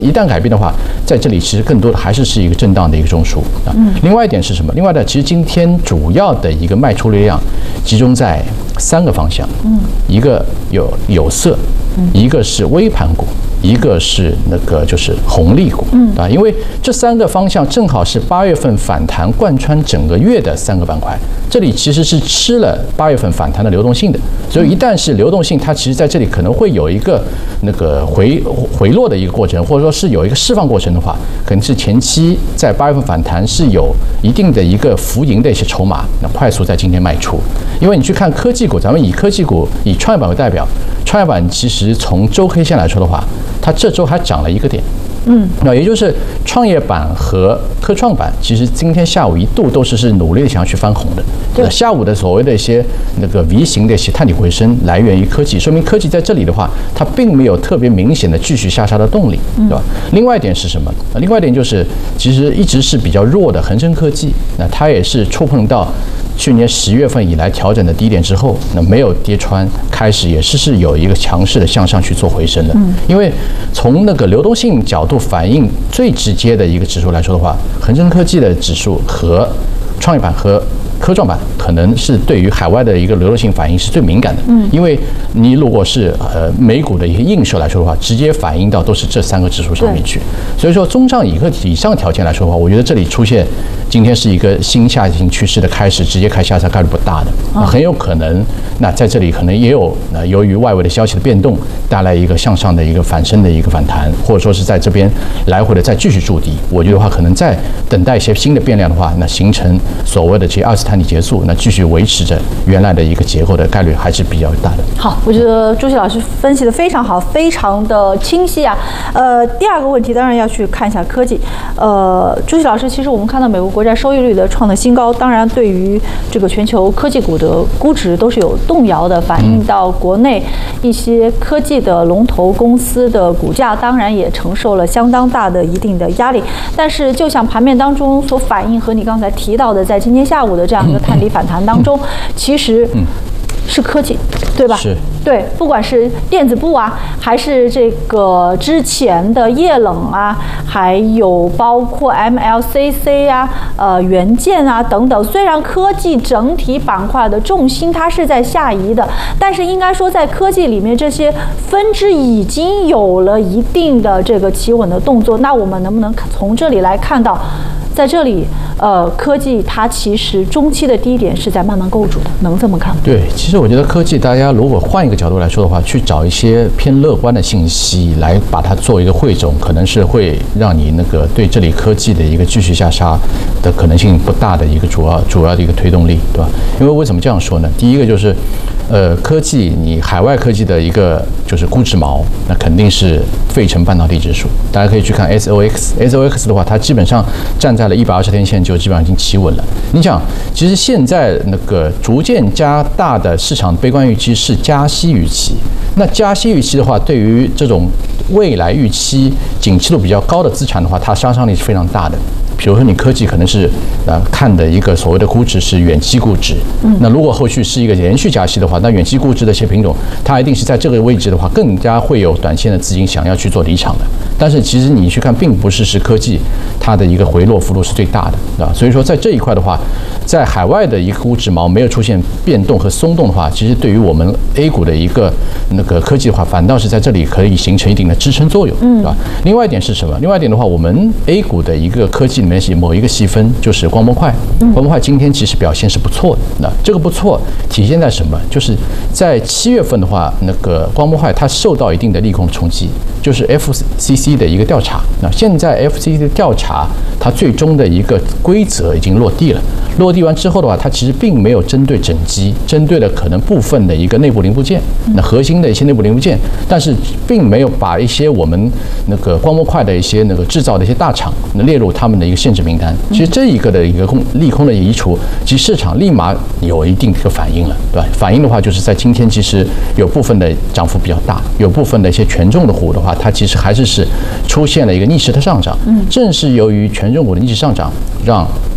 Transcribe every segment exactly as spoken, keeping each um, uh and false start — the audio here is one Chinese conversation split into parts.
一旦改变的话，在这里其实更多的还是是一个震荡的一个中枢啊。另外一点是什么？另外的，其实今天主要的一个卖出力量集中在三个方向，嗯，一个有有色，一个是微盘股，一个是那个就是红利股，嗯啊，因为这三个方向正好是八月份反弹贯穿整个月的三个板块，这里其实是吃了八月份反弹的流动性的，所以一旦是流动性，它其实在这里可能会有一个那个回回落的一个过程，或者说是有一个释放过程的话，可能是前期在八月份反弹是有一定的一个浮盈的一些筹码，那快速在今天卖出。因为你去看科技股，咱们以科技股以创业板为代表，创业板其实从周 K 线来说的话，它这周还涨了一个点。嗯，那也就是创业板和科创板，其实今天下午一度都是是努力的想要去翻红的。对，下午的所谓的一些那个 V 型的一些探底回升，来源于科技，说明科技在这里的话，它并没有特别明显的继续下杀的动力，对吧？另外一点是什么？另外一点就是，其实一直是比较弱的恒生科技，那它也是触碰到去年十月份以来调整的低点之后，那没有跌穿，开始也是是有一个强势的向上去做回升的。嗯，因为从那个流动性角度反映最直接的一个指数来说的话，恒生科技的指数和创业板和科创板可能是对于海外的一个流动性反应是最敏感的，嗯，因为你如果是呃美股的一些映射来说的话，直接反映到都是这三个指数上面去，所以说综上以个以上条件来说的话，我觉得这里出现今天是一个新下行趋势的开始，直接开下杀概率不大的，那很有可能那在这里可能也有呃由于外围的消息的变动带来一个向上的一个反身的一个反弹，或者说是在这边来回的再继续筑底，我觉得话可能在等待一些新的变量的话，那形成所谓的这二次探底结束，那继续维持着原来的一个结构的概率还是比较大的。 好，我觉得朱熹老师分析的非常好，非常的清晰啊。呃，第二个问题当然要去看一下科技。呃，朱熹老师，其实我们看到美国国债收益率的创的新高，当然对于这个全球科技股的估值都是有动摇的，反映到国内一些科技的龙头公司的股价，当然也承受了相当大的一定的压力。但是就像盘面当中所反映和你刚才提到的，在今天下午的这样一个探底反弹当中，其实是科技，对吧？ 是， 对，不管是电子部啊，还是这个之前的液冷啊，还有包括 M L C C 啊、呃元件啊等等。虽然科技整体板块的重心它是在下移的，但是应该说在科技里面这些分支已经有了一定的这个企稳的动作。那我们能不能从这里来看到？在这里，呃，科技它其实中期的低点是在慢慢构筑的，能这么看吗？ 对，其实我觉得科技，大家如果换一个角度来说的话，去找一些偏乐观的信息来把它做一个汇总，可能是会让你那个对这里科技的一个继续下杀的可能性不大的一个主要主要的一个推动力，对吧？因为为什么这样说呢？第一个就是，呃，科技你海外科技的一个就是估值锚，那肯定是费城半导体指数，大家可以去看 S O X，S O X 的话，它基本上站在在了一百二十天线就基本上已经企稳了。你想，其实现在那个逐渐加大的市场悲观预期是加息预期。那加息预期的话，对于这种未来预期景气度比较高的资产的话，它杀伤力是非常大的。比如说你科技可能是呃看的一个所谓的估值是远期估值，嗯，那如果后续是一个连续加息的话，那远期估值的一些品种，它一定是在这个位置的话，更加会有短线的资金想要去做离场的。但是其实你去看，并不是是科技它的一个回落幅度是最大的，啊，所以说在这一块的话，在海外的一个估值锚没有出现变动和松动的话，其实对于我们 A 股的一个那个科技的话，反倒是在这里可以形成一定的支撑作用，嗯，是吧？另外一点是什么？另外一点的话，我们 A 股的一个科技里面是某一个细分，就是光模块，光模块今天其实表现是不错的。那这个不错体现在什么？就是在七月份的话，那个光模块它受到一定的利空冲击，就是 F C C 的一个调查。那现在 F C C 的调查，它最终的一个规则已经落地了。落地完之后的话，它其实并没有针对整机，针对了可能部分的一个内部零部件，那核心的一些内部零部件，但是并没有把一些我们那个光模块的一些那个制造的一些大厂列入他们的一个限制名单。其实这一个的一个空利空的移除，其实市场立马有一定的反应了，对吧？反应的话，就是在今天其实有部分的涨幅比较大，有部分的一些权重的股的话，它其实还是是出现了一个逆势的上涨。嗯，正是由于权重股的逆势上涨，让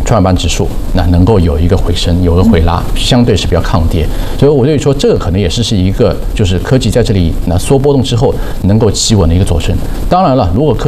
创业板指数那能够有一个回升，有个回拉，相对是比较抗跌。所以我就说，这个可能也是是一个就是科技在这里那缩波动之后能够企稳的一个走势。当然了，如果科